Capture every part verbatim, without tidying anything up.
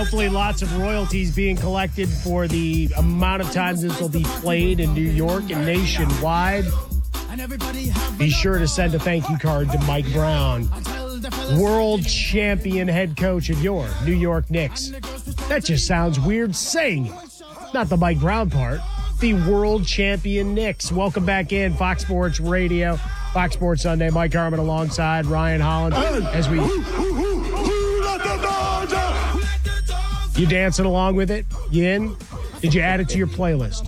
Hopefully lots of royalties being collected for the amount of times this will be played in New York and nationwide. Be sure to send a thank you card to Mike Brown, world champion head coach of your New York Knicks. That just sounds weird saying it. Not the Mike Brown part. The world champion Knicks. Welcome back in, Fox Sports Radio, Fox Sports Sunday. Mike Harmon alongside Ryan Hollins as we... You dancing along with it? You in? Did you add it to your playlist?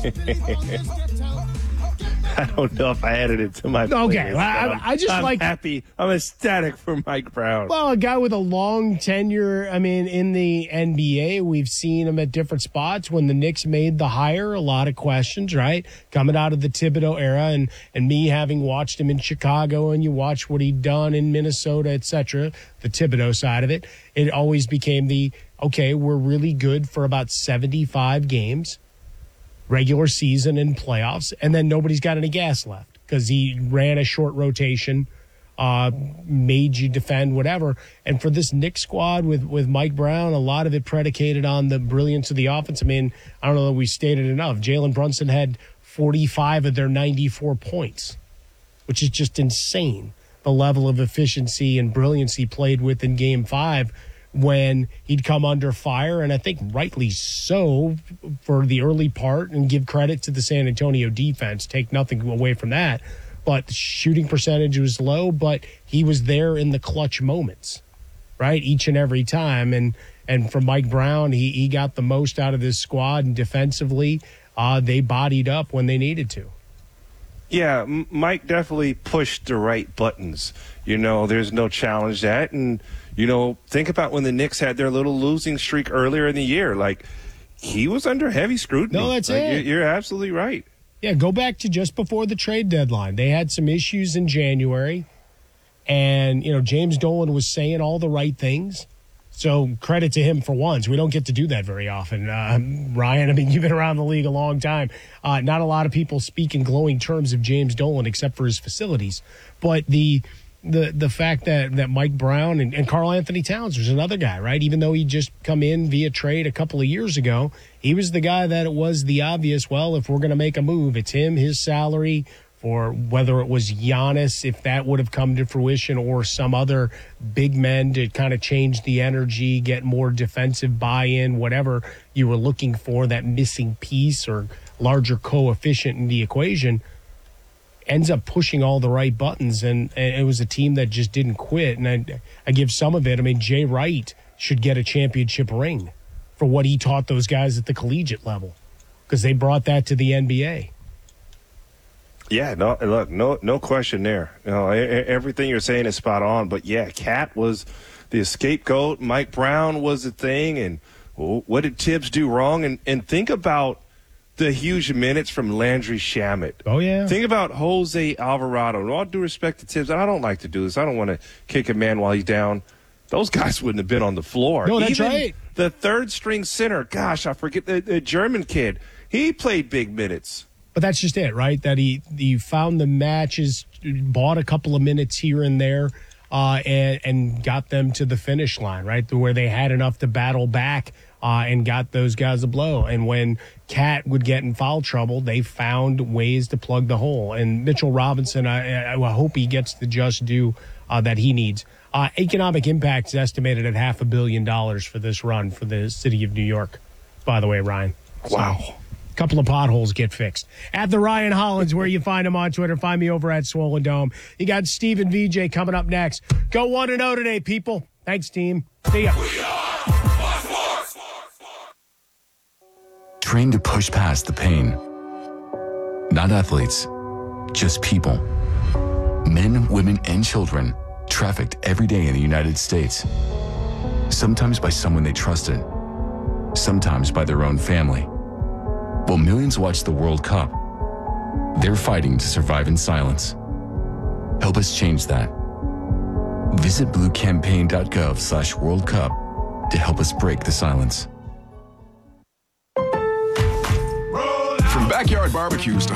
I don't know if I added it to my playlist. Okay, well, I, I just I'm like... happy. I'm ecstatic for Mike Brown. Well, a guy with a long tenure, I mean, in the N B A, we've seen him at different spots. When the Knicks made the hire, a lot of questions, right? Coming out of the Thibodeau era, and, and me having watched him in Chicago, and you watch what he'd done in Minnesota, et cetera, the Thibodeau side of it, it always became the, okay, we're really good for about seventy-five games, regular season and playoffs, and then nobody's got any gas left because he ran a short rotation, uh, made you defend, whatever. And for this Knicks squad with, with Mike Brown, a lot of it predicated on the brilliance of the offense. I mean, I don't know that we stated enough. Jalen Brunson had forty-five of their ninety-four points, which is just insane. The level of efficiency and brilliance he played with in game five when he'd come under fire, and I think rightly so for the early part, and give credit to the San Antonio defense, take nothing away from that. But the shooting percentage was low, but he was there in the clutch moments, right, each and every time. And and from Mike Brown, he, he got the most out of this squad, and defensively, uh, they bodied up when they needed to. Yeah, M- Mike definitely pushed the right buttons. You know, there's no challenge that. And, you know, think about when the Knicks had their little losing streak earlier in the year. Like, he was under heavy scrutiny. No, that's like, it. You're, you're absolutely right. Yeah, go back to just before the trade deadline. They had some issues in January. And, you know, James Dolan was saying all the right things. So credit to him for once. We don't get to do that very often. Uh, Ryan, I mean, you've been around the league a long time. Uh, not a lot of people speak in glowing terms of James Dolan except for his facilities. But the the the fact that, that Mike Brown and, and Karl Anthony Towns was another guy, right? Even though he just come in via trade a couple of years ago, he was the guy that it was the obvious, well, if we're going to make a move, it's him, his salary, or whether it was Giannis, if that would have come to fruition, or some other big men to kind of change the energy, get more defensive buy-in, whatever you were looking for, that missing piece or larger coefficient in the equation, ends up pushing all the right buttons. And, and it was a team that just didn't quit. And I, I give some of it. I mean, Jay Wright should get a championship ring for what he taught those guys at the collegiate level, because they brought that to the N B A. Yeah, no, look, no, no question there. You know, everything you're saying is spot on. But yeah, Cat was the scapegoat. Mike Brown was the thing, and what did Tibbs do wrong? And and think about the huge minutes from Landry Shamet. Oh yeah. Think about Jose Alvarado. And all due respect to Tibbs, and I don't like to do this. I don't want to kick a man while he's down. Those guys wouldn't have been on the floor. No, that's Even right. The third string center. Gosh, I forget the, the German kid. He played big minutes. But that's just it, right? That he, he found the matches, bought a couple of minutes here and there, uh, and, and got them to the finish line, right? To where they had enough to battle back uh, and got those guys a blow. And when Cat would get in foul trouble, they found ways to plug the hole. And Mitchell Robinson, I, I hope he gets the just due uh, that he needs. Uh, economic impact is estimated at half a billion dollars for this run for the city of New York, by the way, Ryan. Wow. So, couple of potholes get fixed. At the Ryan Hollins, where you find him on Twitter. Find me over at Swollen Dome. You got Steve and V J coming up next. Go one and oh today, people. Thanks, team. See ya. Trained to push past the pain. Not athletes, just people. Men, women, and children trafficked every day in the United States. Sometimes by someone they trusted. Sometimes by their own family. While millions watch the World Cup, they're fighting to survive in silence. Help us change that. Visit bluecampaign.gov slash World Cup to help us break the silence. From backyard barbecues to